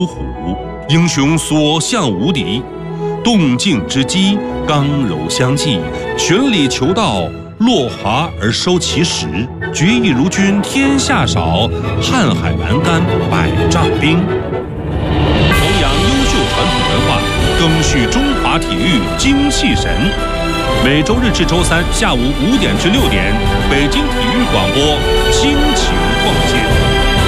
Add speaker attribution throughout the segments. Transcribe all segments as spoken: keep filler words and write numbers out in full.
Speaker 1: 虎，英雄所向无敌。动静之机，刚柔相济，全力求道，落华而收其实。决意如君天下少，瀚海阑干百丈冰。弘扬优秀传统文化，赓续中华体育精气神。每周日至周三下午五点至六点，北京体育广播倾情奉献。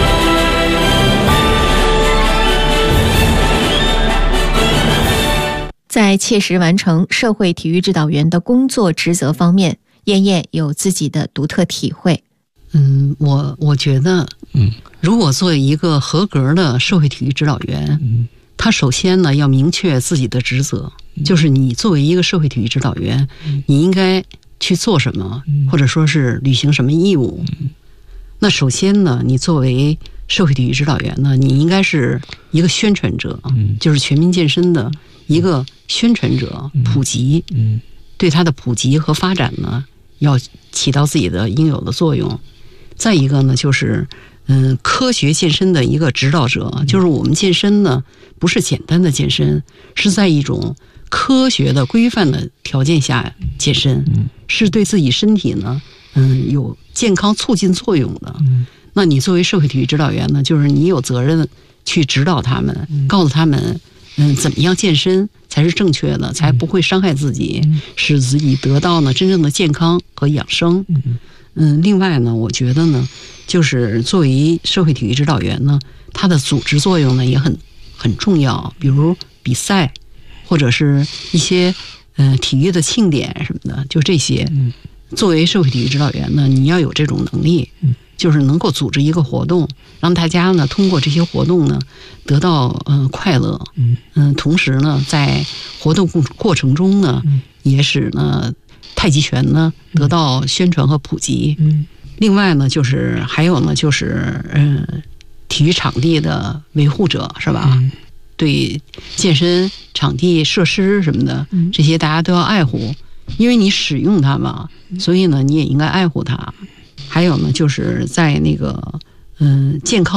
Speaker 2: 在切实完成社会体育指导员的工作职责方面，燕燕有自己的独特体会。
Speaker 3: 嗯，我我觉得，嗯，如果作为一个合格的社会体育指导员，嗯，他首先呢要明确自己的职责，嗯、就是你作为一个社会体育指导员，嗯、你应该去做什么，嗯、或者说是履行什么义务。嗯、那首先呢，你作为社会体育指导员呢，你应该是一个宣传者，嗯、就是全民健身的一个宣传者，普及，嗯、对它的普及和发展呢，要起到自己的应有的作用。再一个呢，就是嗯，科学健身的一个指导者，就是我们健身呢，不是简单的健身，是在一种科学的规范的条件下健身，是对自己身体呢，嗯，有健康促进作用的。那你作为社会体育指导员呢，就是你有责任去指导他们，告诉他们，嗯，怎么样健身才是正确的，才不会伤害自己，使自己得到呢真正的健康和养生。嗯，另外呢，我觉得呢，就是作为社会体育指导员呢，他的组织作用呢也很很重要，比如比赛，或者是一些呃体育的庆典什么的，就这些。作为社会体育指导员呢，你要有这种能力，就是能够组织一个活动，让大家呢通过这些活动呢得到呃快乐，嗯、呃，同时呢在活动过程中呢，也使呢太极拳呢得到宣传和普及。嗯，另外呢，就是还有呢，就是嗯、呃，体育场地的维护者是吧？嗯、对健身场地设施什么的，这些大家都要爱护，因为你使用它嘛，所以呢，你也应该爱护它。还有呢，就是在那个嗯、呃、健康。